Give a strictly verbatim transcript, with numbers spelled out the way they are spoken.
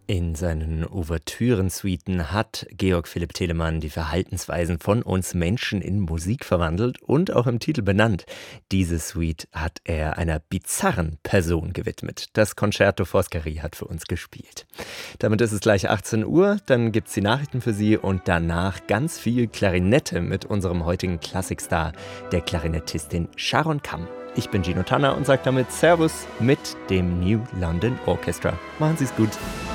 In seinen Ouvertüren-Suiten hat Georg Philipp Telemann die Verhaltensweisen von uns Menschen in Musik verwandelt und auch im Titel benannt. Diese Suite hat er einer bizarren Person gewidmet. Das Concerto Foscari hat für uns gespielt. Damit ist es gleich achtzehn Uhr, dann gibt's die Nachrichten für Sie und danach ganz viel Klarinette mit unserem heutigen Klassikstar, der Klarinettistin Sharon Kamm. Ich bin Gino Tanner und sage damit Servus mit dem New London Orchestra. Machen Sie es gut.